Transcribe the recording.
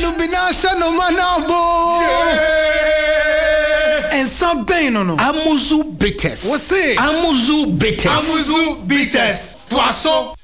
binasha no manabo. And some pain no. Amuzu bitters. What's it? Amuzu bitters. Amuzu bitters. Twaso.